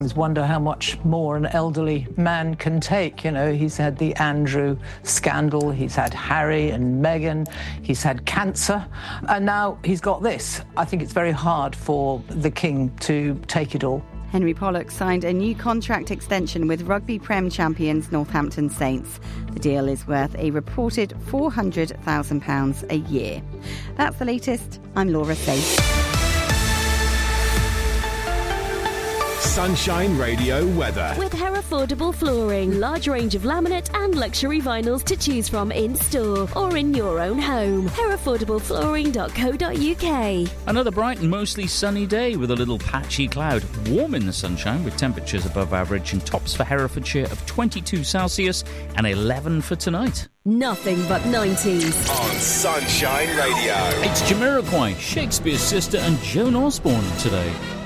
I wonder how much more an elderly man can take. You know, he's had the Andrew scandal, he's had Harry and Meghan, he's had cancer, and now he's got this. I think it's very hard for the King to take it all. Henry Pollock signed a new contract extension with rugby Prem champions Northampton Saints. The deal is worth a reported £400,000 a year. That's the latest. I'm Laura Safe. Sunshine Radio weather. With Herefordable Flooring. Large range of laminate and luxury vinyls to choose from in store or in your own home. Herefordableflooring.co.uk. Another bright and mostly sunny day with a little patchy cloud. Warm in the sunshine with temperatures above average and tops for Herefordshire of 22 Celsius and 11 for tonight. Nothing but 90s. On Sunshine Radio. It's Jamiroquai, Shakespeare's Sister and Joan Osborne today.